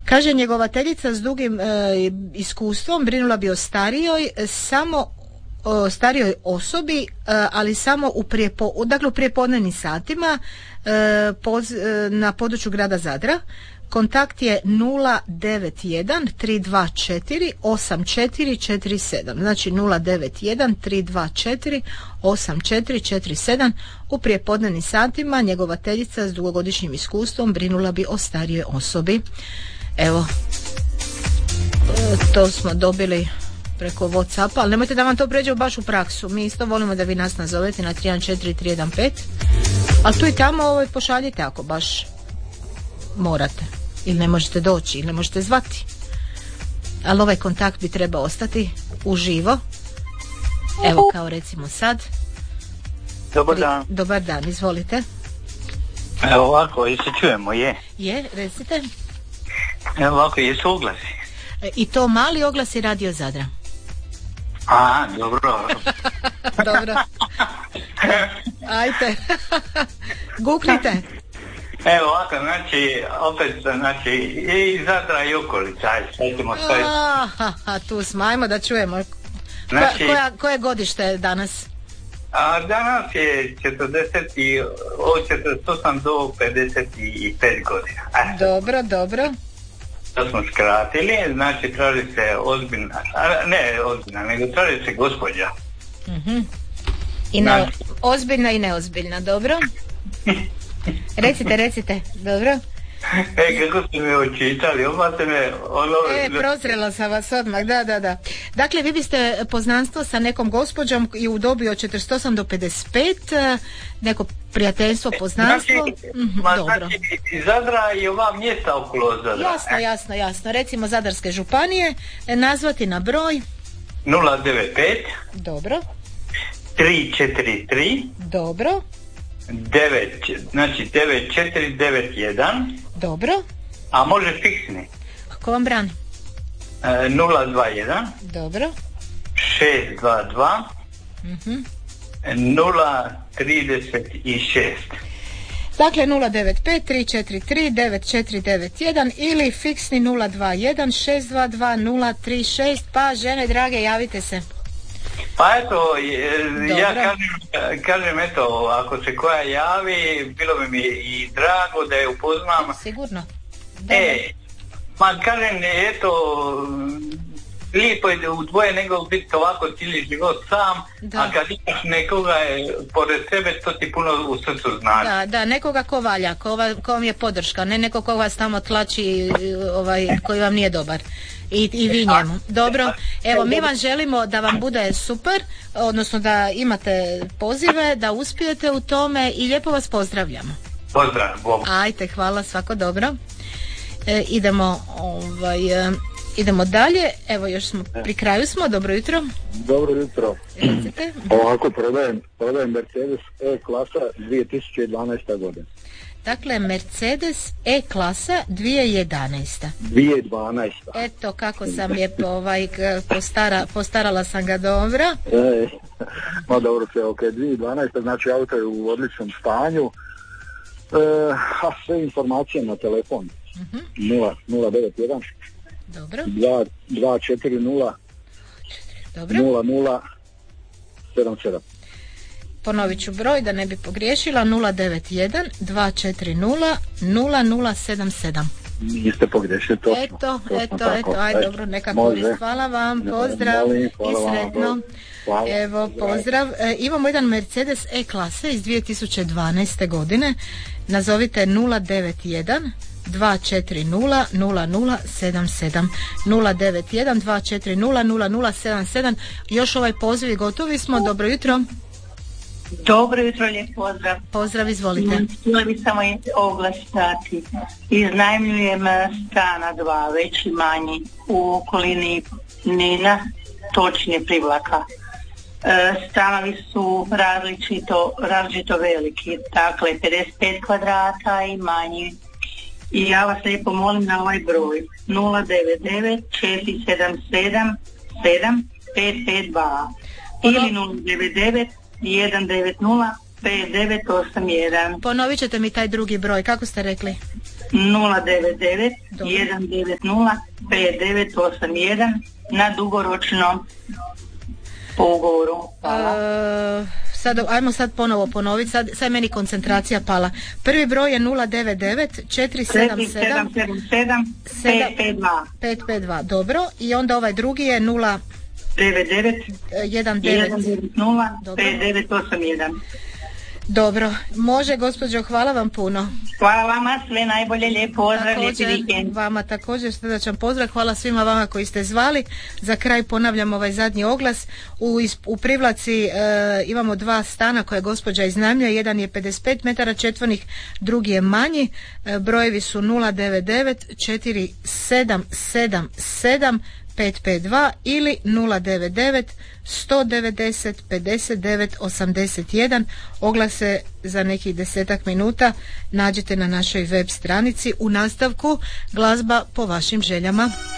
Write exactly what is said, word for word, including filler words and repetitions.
Kaže, njegovateljica s dugim e, iskustvom brinula bi o starijoj, samo o starijoj osobi, e, ali samo u prijepo, dakle u prijepodnevnim satima e, poz, e, na području grada Zadra. Kontakt je nula devet jedan tri dva četiri osam četiri četiri sedam, znači nula devet jedan tri dva četiri osam četiri četiri sedam. U prijepodnevnim satima njegovateljica s dugogodišnjim iskustvom brinula bi o starijoj osobi. Evo, to smo dobili preko WhatsAppa, ali nemojte da vam to pređe baš u praksu. Mi isto volimo da vi nas nazovete na tri jedan četiri tri jedan pet, ali tu i tamo ovaj, pošaljite ako baš morate ili ne možete doći ili ne možete zvati, ali ovaj kontakt bi trebao ostati uživo. Evo, kao recimo sad. Dobar dan. Dobar dan, izvolite. Evo ovako, i se čujemo, je? Je, recite. Evo ovako, jesu oglasi? I to mali oglasi Radio Zadra. A, dobro. Dobro. Ajte. Guklite. Evo ovako, znači, opet, znači, i Zadra i okolica, aj, sad ćemo staviti. Aha, tu smo, ajmo da čujemo. Znači, koja, koje godište danas? A danas je četrdeset i, od četrdeset osam do pedeset pet godina. A, dobro, dobro. To smo skratili, znači traži se ozbiljna, a ne ozbiljna, nego traži se gospođa. Uh-huh. I ne, znači, ozbiljna i neozbiljna, dobro. Recite, recite, dobro. E, kako ste me očitali, odmah ste me... Ono... E, prozrela sam vas odmah, da, da, da. Dakle, vi biste poznanstvo sa nekom gospođom i u dobi od četrdeset osam do pedeset pet, neko prijateljstvo, poznanstvo. Znači, mm, ma, dobro. Znači, Zadra i ova mjesta okolo Zadra. Jasno, jasno, jasno. Recimo Zadarske županije, nazvati na broj... nula devet pet Dobro. tri četiri tri Dobro. devet, znači devet četiri devet jedan. Dobro. A može fiksni. Kako vam brani? E, nula dva jedan. Dobro. šest dva dva. Uh-huh. nula trideset šest. Dakle, nula devet pet tri četiri tri devet četiri devet jedan ili fiksni nula dva jedan šest dva dva nula tri šest. Pa, žene drage, javite se. Pa eto, ja kažem, kažem eto, ako se koja javi, bilo bi mi i drago da je upoznam. Sigurno. E, ma kažem, eto, lijepo je u dvoje nego biti ovako cijeli život sam, da. A kad imaš nekoga je, pored sebe, to ti puno u srcu znači. Da, da, nekoga ko valja, ko, va, ko vam je podrška, ne neko ko vas tamo tlači, ovaj, koji vam nije dobar. I, i vi njemu. Dobro, evo mi vam želimo da vam bude super, odnosno da imate pozive, da uspijete u tome i lijepo vas pozdravljamo. Pozdrav, Bog. Ajte, hvala, svako dobro. E, idemo, ovaj, e, idemo dalje, evo još smo, pri kraju smo, dobro jutro. Dobro jutro. Recite. Ovako prodajem, prodajem Mercedes E-klasa dvije tisuće jedanaesta godina. Dakle, Mercedes E-klasa dvije tisuće jedanaesta. dvije tisuće dvanaesta. Eto kako sam lijepo ovaj, postara, postarala sam ga dobro. E, ma dobro se, ok, dvije tisuće dvanaesta, znači auto je u odličnom stanju. E, a sve informacije na telefon. Uh-huh. nula devet jedan Dobro. dva četiri nula Dobro. nula nula sedam sedam. Ponovit ću broj da ne bi pogriješila, nula devet jedan dva četiri nula nula nula sedam sedam. Niste pogriješili, točno. Eto, točno eto, tako. eto, aj dobro, neka korist. Hvala vam, pozdrav Molim, hvala i sretno. Vam, hvala. Evo, pozdrav. E, imamo jedan Mercedes E-klase iz dvije tisuće dvanaeste godine. Nazovite nula devet jedan dva četiri nula nula nula sedam sedam. nula devet jedan dva četiri nula nula nula sedam sedam. Još ovaj poziv i gotovi smo. Dobro jutro. Dobro jutro, lijep pozdrav. Pozdrav, izvolite. Htjela bi samo oglas dati. Iznajmljujem stana dva, veći manji, u okolini Nina, točnije Privlaka. E, stanovi su različito, različito veliki, dakle pedeset pet kvadrata i manji. I ja vas lijepo molim na ovaj broj nula devet devet četiri sedam sedam sedam pet pet dva ili nula devet devet jedan devet nula pet devet osam jedan. Ponovit ćete mi taj drugi broj, kako ste rekli? nula devet devet jedan devet nula pet devet osam jedan na dugoročno po ugovoru. Hvala. Uh, sad, ajmo sad ponovo ponoviti, sad, sad je meni koncentracija pala. Prvi broj je nula devet devet četiri sedam sedam pet pet dva. pet pet dva, dobro. I onda ovaj drugi je nula devet devet jedan devet nula pet devet osam jedan. Dobro, može gospođo, hvala vam puno. Hvala vama, sve najbolje, lijep pozdrav, lijepi vikend. Vama također srdačan pozdrav, hvala svima vama koji ste zvali. Za kraj ponavljam ovaj zadnji oglas. U, u Privlaci e, imamo dva stana koje gospođa iznajmljuje, jedan je pedeset pet metara četvornih, drugi je manji. E, brojevi su nula devet devet četiri sedam sedam sedam pet pet dva ili nula devet devet sto devedeset pedeset devet osamdeset jedan. Oglase za nekih desetak minuta nađite na našoj web stranici. U nastavku glazba po vašim željama.